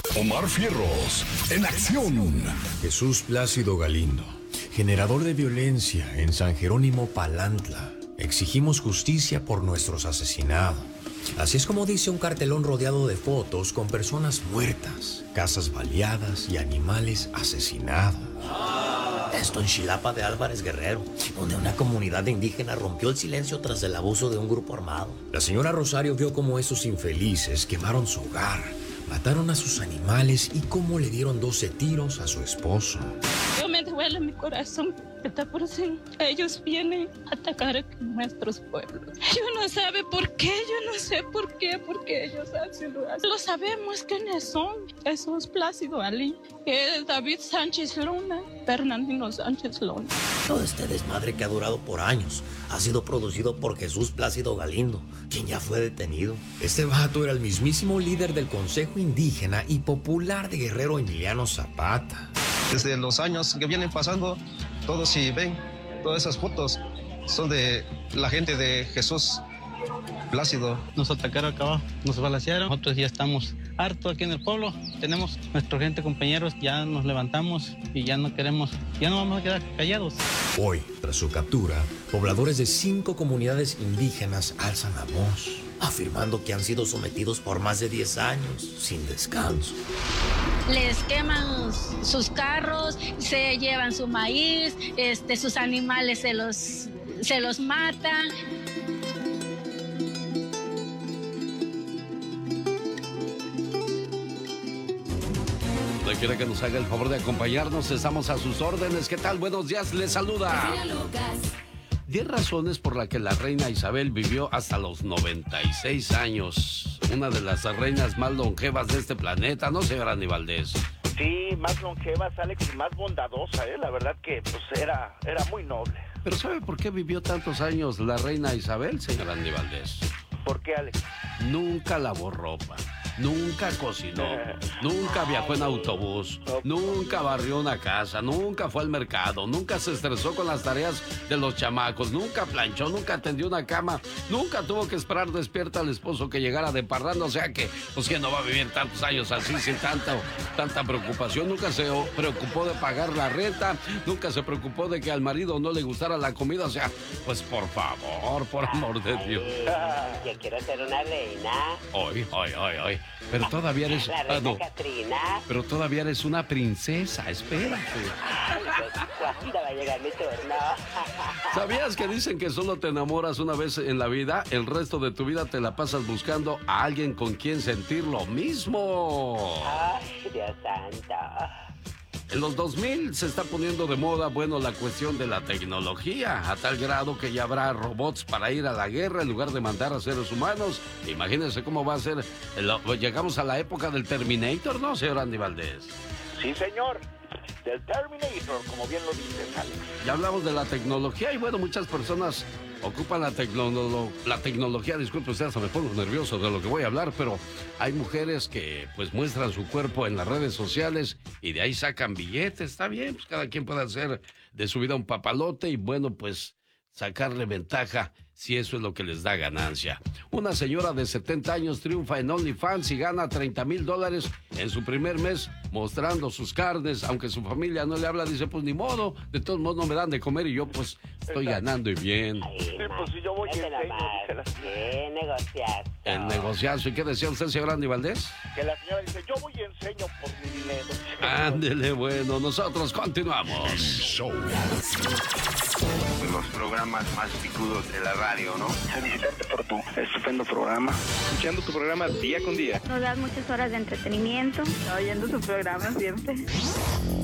Omar Fierros, en acción. Jesús Plácido Galindo, generador de violencia en San Jerónimo Palantla. Exigimos justicia por nuestros asesinados. Así es como dice un cartelón rodeado de fotos con personas muertas, casas baleadas y animales asesinados. Esto en Xilapa de Álvarez Guerrero, donde una comunidad indígena rompió el silencio tras el abuso de un grupo armado. La señora Rosario vio cómo esos infelices quemaron su hogar, mataron a sus animales y cómo le dieron 12 tiros a su esposo. Yo me duele mi corazón, está por si ellos vienen a atacar a nuestros pueblos. Yo no sé por qué, yo no sé por qué, porque ellos hacen lo hacen. Lo sabemos quiénes son. Jesús Plácido Ali, David Sánchez Luna, Fernandino Sánchez Luna. Todo este desmadre que ha durado por años ha sido producido por Jesús Plácido Galindo, quien ya fue detenido. Este vato era el mismísimo líder del Consejo Indígena y Popular de Guerrero, Emiliano Zapata. Desde los años que vienen pasando, todos si ven, todas esas fotos son de la gente de Jesús Plácido. Nos atacaron acá abajo, nos balacearon. Nosotros ya estamos hartos aquí en el pueblo. Tenemos nuestra gente, compañeros, ya nos levantamos y ya no queremos, ya no vamos a quedar callados. Hoy, tras su captura, pobladores de 5 comunidades indígenas alzan la voz, afirmando que han sido sometidos por más de 10 años, sin descanso. Les queman sus carros, se llevan su maíz, sus animales se los matan. Donde quiera que nos haga el favor de acompañarnos, estamos a sus órdenes. ¿Qué tal? Buenos días, les saluda. 10 razones por las que la reina Isabel vivió hasta los 96 años. Una de las reinas más longevas de este planeta, ¿no, señor Andy Valdés? Sí, más longeva, Alex, y más bondadosa, ¿eh? La verdad que pues era muy noble. Pero ¿sabe por qué vivió tantos años la reina Isabel, señor Andy Valdés? ¿Por qué, Alex? Nunca lavó ropa, nunca cocinó, nunca viajó en autobús, nunca barrió una casa, nunca fue al mercado, nunca se estresó con las tareas de los chamacos, nunca planchó, nunca atendió una cama, nunca tuvo que esperar despierta al esposo que llegara de parranda. O sea que, pues que no va a vivir tantos años así sin tanta preocupación. Nunca se preocupó de pagar la renta, nunca se preocupó de que al marido no le gustara la comida. O sea, pues por favor, por amor de Dios. Yo quiero ser una reina. Hoy. Pero todavía eres... La reina Catrina. Pero todavía eres una princesa, espérate. ¿Cuándo va a llegar mi turno? ¿Sabías que dicen que solo te enamoras una vez en la vida? El resto de tu vida te la pasas buscando a alguien con quien sentir lo mismo. Ay, Dios santo. En los 2000 se está poniendo de moda, bueno, la cuestión de la tecnología, a tal grado que ya habrá robots para ir a la guerra en lugar de mandar a seres humanos. Imagínense cómo va a ser. Llegamos a la época del Terminator, ¿no, señor Andy Valdés? Sí, señor. Del Terminator, como bien lo dices, Alex. Ya hablamos de la tecnología y bueno, muchas personas ocupan la tecnología. Disculpe usted, hasta me pongo nervioso de lo que voy a hablar, pero hay mujeres que pues muestran su cuerpo en las redes sociales y de ahí sacan billetes. Está bien, pues cada quien puede hacer de su vida un papalote y bueno, pues sacarle ventaja si eso es lo que les da ganancia. Una señora de 70 años triunfa en OnlyFans y gana $30,000 en su primer mes mostrando sus carnes, aunque su familia no le habla. Dice, pues ni modo, de todos modos no me dan de comer y yo pues estoy ganando y bien. Sí, pues si yo voy y enseño. ¿Qué negociazo? El negociazo. ¿Y qué decía usted, señor Andy Valdés? Que la señora dice, yo voy y enseño por mi dinero. Ándele, bueno, nosotros continuamos. Show. Los programas más picudos de la radio, ¿no? Felicitarte por tu estupendo programa. Escuchando tu programa día con día. Nos das muchas horas de entretenimiento. Oyendo tu programa siempre.